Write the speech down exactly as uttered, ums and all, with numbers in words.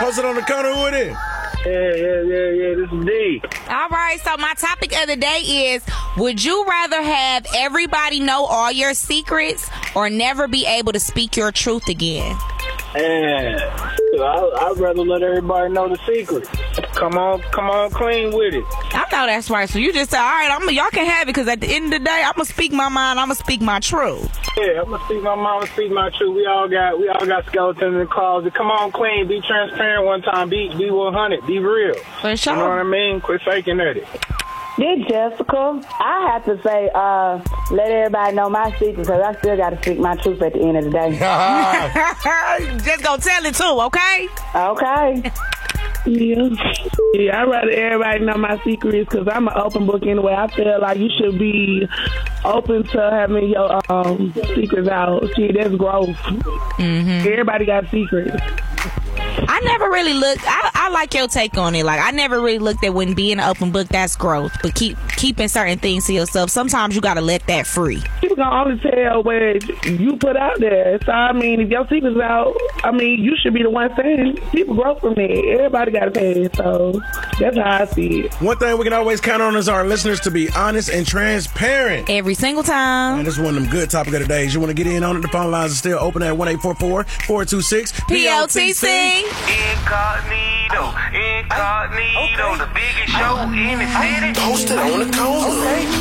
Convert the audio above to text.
Post it on the corner. Who it is? Yeah, yeah, yeah, yeah. This is D. All right, so my topic of the day is, would you rather have everybody know all your secrets or never be able to speak your truth again? Yeah, I, I'd rather let everybody know the secret. Come on, come on clean with it. I know that's right. So you just say, all right, I'm, y'all can have it, because at the end of the day, I'm going to speak my mind, I'm going to speak my truth. Yeah, I'm going to speak my mind, I'm going to speak my truth. We all got we all got skeletons in the closet. Come on clean, be transparent one time, be, be one hundred, be real. For sure. You know what I mean? Quit faking at it. This Jessica. I have to say, uh, let everybody know my secret, because I still got to speak my truth at the end of the day. Just go tell it too, okay? Okay. Yeah. yeah, I'd rather everybody know my secrets, because I'm an open book anyway. I feel like you should be open to having your um, secrets out. See, that's growth. Mm-hmm. Everybody got secrets. I never really looked. I, I like your take on it. Like, I never really looked at when being an open book, that's growth. But keep keeping certain things to yourself. Sometimes you got to let that free. People can only tell what you put out there. So, I mean, if your secret's out, I mean, you should be the one saying people grow from it. Everybody got to pay. So, that's how I see it. One thing we can always count on is our listeners to be honest and transparent. Every single time. And this is one of them good topic of the days. You want to get in on it? The phone lines are still open at one eight four four, four two six, P O T C. Incognito, incognito, the biggest show in the city. Posted on the corner. Okay.